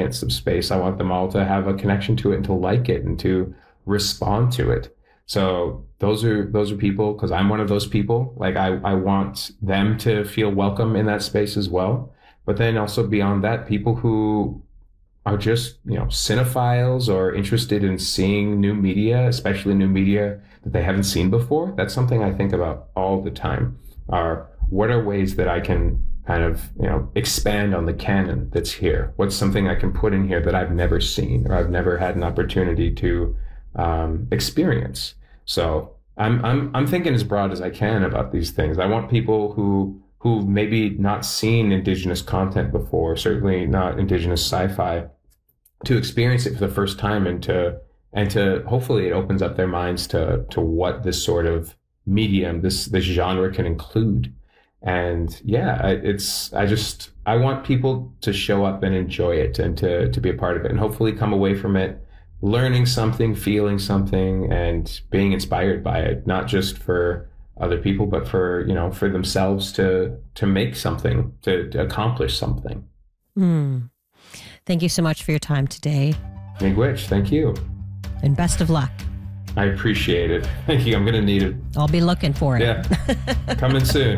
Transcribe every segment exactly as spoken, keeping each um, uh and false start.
science of space. I want them all to have a connection to it and to like it and to respond to it. So those are those are people, because I'm one of those people. Like I, I want them to feel welcome in that space as well. But then also beyond that, people who are just, you know, cinephiles or interested in seeing new media, especially new media that they haven't seen before. That's something I think about all the time. Are what are ways that I can kind of, you know, expand on the canon that's here? What's something I can put in here that I've never seen or I've never had an opportunity to um, experience? So I'm I'm I'm thinking as broad as I can about these things. I want people who who've maybe not seen Indigenous content before, certainly not Indigenous sci-fi, to experience it for the first time, and to and to hopefully it opens up their minds to to what this sort of medium, this this genre can include. And yeah, it's I just I want people to show up and enjoy it, and to to be a part of it, and hopefully come away from it learning something, feeling something, and being inspired by it, not just for other people, but for, you know, for themselves to to make something, to, to accomplish something. Mm. Thank you so much for your time today. Miigwech, thank you. And best of luck. I appreciate it. Thank you. I'm going to need it. I'll be looking for it. Yeah. Coming soon.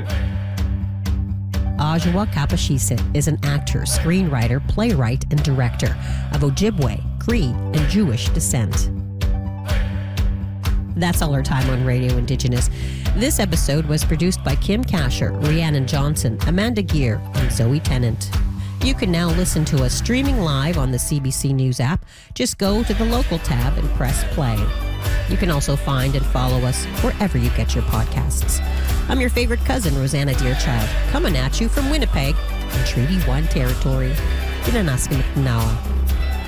Oshawa Kapashisa is an actor, screenwriter, playwright, and director of Ojibwe, Cree, and Jewish descent. That's all our time on Radio Indigenous. This episode was produced by Kim Kasher, Rhiannon Johnson, Amanda Gear, and Zoe Tennant. You can now listen to us streaming live on the C B C News app. Just go to the local tab and press play. You can also find and follow us wherever you get your podcasts. I'm your favorite cousin, Rosanna Deerchild, coming at you from Winnipeg and Treaty One territory. Dinanaska Mknawa.